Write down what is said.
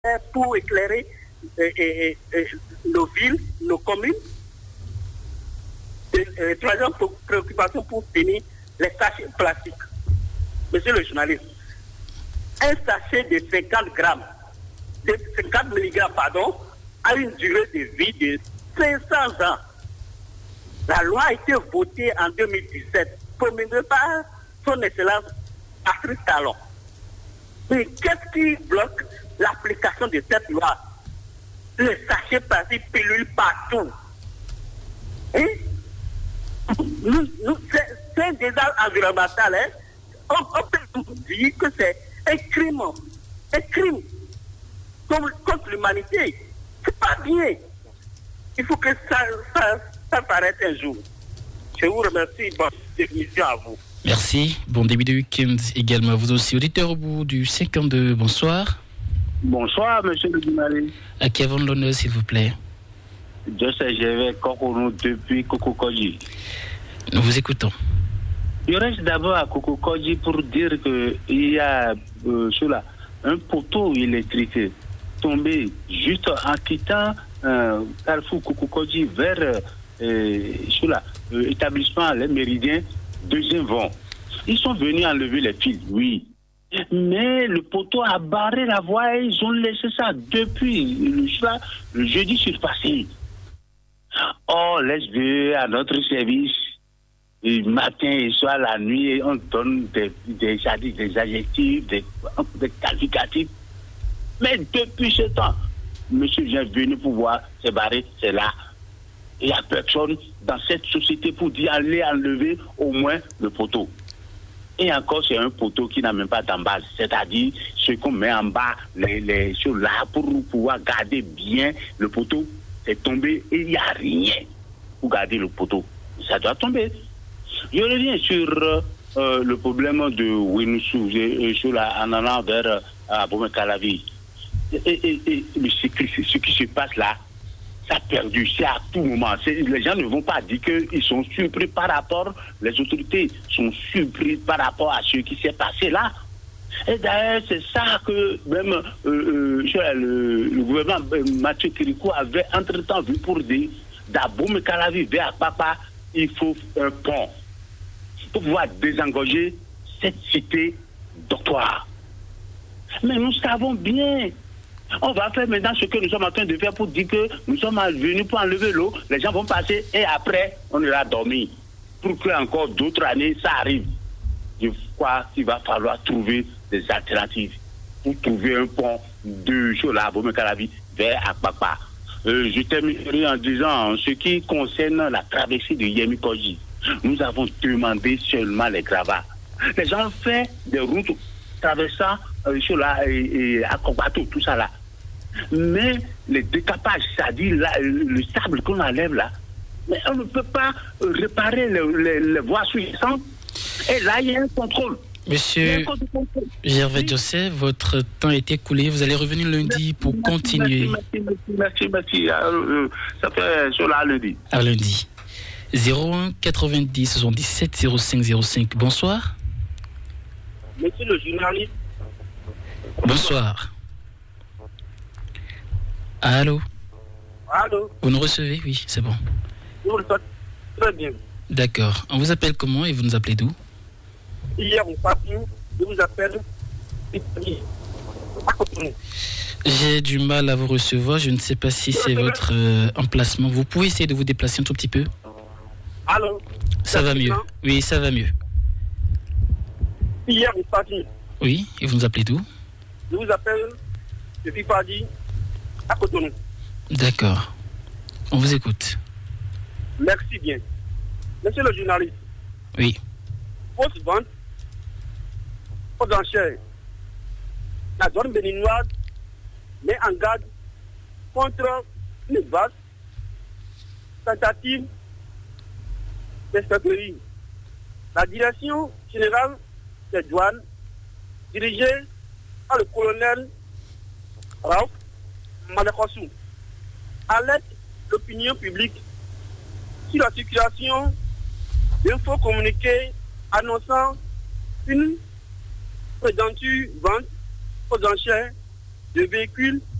pour éclairer nos villes, nos communes. Troisième préoccupation pour finir, les sachets plastiques. Monsieur le journaliste, un sachet de 50 grammes, de 50 mg, pardon, a une durée de vie de 500 ans. La loi a été votée en 2017, promulguée par son Excellence Patrice Talon. Mais qu'est-ce qui bloque l'application de cette loi? Les sachets plastiques pilules partout. Hein? C'est un désastre environnemental. Hein? On peut dire que c'est un crime contre l'humanité. C'est pas bien. Il faut que ça s'arrête un jour. Je vous remercie. Bonne émission à vous. Merci. Bon début de week-end également. Vous aussi, auditeur au bout du 52. Bonsoir. Bonsoir, monsieur le journaliste. À qui avons l'honneur, s'il vous plaît? Je sais, je vais Kokoro depuis Kokokoji. Nous vous écoutons. Je reste d'abord à Kokokoji pour dire qu'il y a un poteau électrique tombé juste en quittant Carrefour Kokokoji vers établissement Les Méridiens, deuxième vent. Ils sont venus enlever les fils, oui. Mais le poteau a barré la voie et ils ont laissé ça depuis le jeudi surpassé. On laisse venir à notre service, le matin et soir, la nuit, on donne des adjectifs, des qualificatifs. Mais depuis ce temps, monsieur vient venir pour voir, c'est barré, c'est là. Il n'y a personne dans cette société pour dire allez enlever au moins le poteau. Et encore, c'est un poteau qui n'a même pas d'embase, c'est-à-dire ce qu'on met en bas, les choses là pour pouvoir garder bien le poteau, c'est tombé et il n'y a rien pour garder le poteau. Ça doit tomber. Je reviens sur le problème de Winoussou, en allant vers Abomey-Calavi. Et ce qui se passe là, ça a perdu, c'est à tout moment. Les gens ne vont pas dire qu'ils sont surpris par rapport, les autorités sont surpris par rapport à ce qui s'est passé là. Et d'ailleurs, c'est ça que même le gouvernement Mathieu Kirikou avait entre-temps vu pour dire d'Abomey-Calavi vers Papa, il faut un pont pour pouvoir désengorger cette cité doctoire. Mais nous savons bien. On va faire maintenant ce que nous sommes en train de faire pour dire que nous sommes venus pour enlever l'eau, les gens vont passer et après, on ira dormir. Pour que encore d'autres années, ça arrive. Je crois qu'il va falloir trouver des alternatives pour trouver un pont de Chola, Abomey-Calavi vers Akpakpa. Je terminerai en disant, en ce qui concerne la traversée de Yemi Koji, nous avons demandé seulement les gravats. Les gens ont fait des routes traversant Chola et Akpakpa, tout ça là. Mais les décapages, c'est-à-dire le sable qu'on enlève là, mais on ne peut pas réparer les voies sous-jacentes. Et là, il y a un contrôle. Monsieur Gervais Joseph, votre temps est écoulé. Vous allez revenir lundi pour continuer. Merci. Ça fait sur la lundi. À lundi. 01 90 77 05 05. Bonsoir. Monsieur le journaliste. Bonsoir. Allô? Allô? Vous nous recevez? Oui, c'est bon. Je vous le souhaite très bien. D'accord. On vous appelle comment et vous nous appelez d'où? Hier, on passe, je vous appelle. J'ai du mal à vous recevoir. Je ne sais pas si c'est votre emplacement. Vous pouvez essayer de vous déplacer un tout petit peu? Allô? Ça va mieux. Oui, ça va mieux. Hier, on passe. Oui, et vous nous appelez d'où? Je vous appelle depuis Fadi, à Cotonou. D'accord. On vous écoute. Merci bien. Monsieur le journaliste. Oui. Fausse vente aux enchères. La zone béninoise met en garde contre une vaste tentative d'escroquerie. La direction générale des douanes, dirigée par le colonel Raouf Madakossou, alerte l'opinion publique sur la circulation d'un faux communiqué annonçant une prétendue vente aux enchères de véhicules